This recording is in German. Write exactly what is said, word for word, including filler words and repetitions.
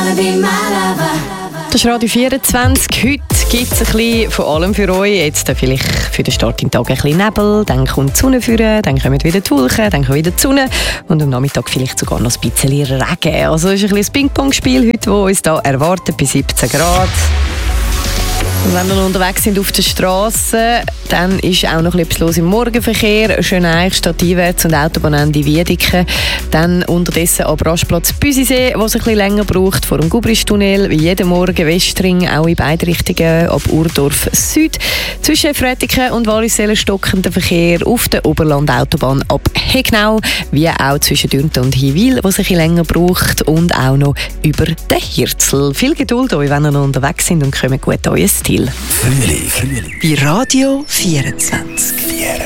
Das ist Radio vierundzwanzig. Heute gibt es ein bisschen von allem für euch. Jetzt vielleicht für den Start in den Tag ein bisschen Nebel, dann kommt die Sonne führen, dann kommen wieder die Wolken, dann kommt wieder die Sonne und am Nachmittag vielleicht sogar noch ein bisschen Regen. Also es ist ein bisschen ein Ping-Pong-Spiel heute, das uns hier erwartet bei siebzehn Grad. Und wenn wir unterwegs sind auf der Straße, dann ist auch noch etwas los im Morgenverkehr. Schöneich, Stadteinwärts und Autobahnende Wiedeke. Dann unterdessen am Rastplatz Büsisee, wo es ein bisschen länger braucht, vor dem Gubristunnel, wie jeden Morgen Westring, auch in beide Richtungen, ab Urdorf Süd. Zwischen Frätiken und Wallisellen stockender Verkehr auf der Oberlandautobahn ab Hegnau, wie auch zwischen Dürnten und Hiwil, wo es ein bisschen länger braucht, und auch noch über den Hirzel. Viel Geduld euch, wenn ihr noch unterwegs sind, und kommt gut an euer Ziel. Frühling. Frühling. Bei Radio vierundzwanzig.